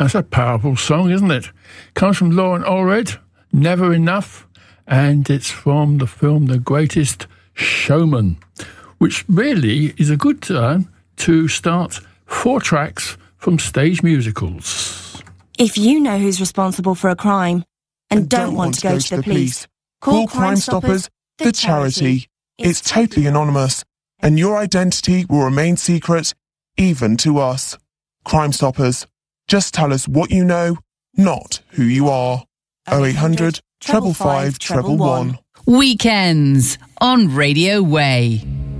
That's a powerful song, isn't it? Comes from Lauren Allred, Never Enough, and it's from the film The Greatest Showman, which really is a good time to start 4 tracks from stage musicals. If you know who's responsible for a crime and don't want to go to the police, call Crime Stoppers, the charity. It's totally anonymous, and your identity will remain secret, even to us. Crime Stoppers. Just tell us what you know, not who you are. 0800 555 111. Weekends on Radio Way.